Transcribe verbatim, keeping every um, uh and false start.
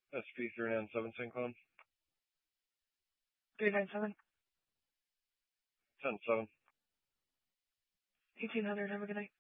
S P three nine seven Saint Cloud. three nine seven. ten seven. eighteen hundred. Have a good night.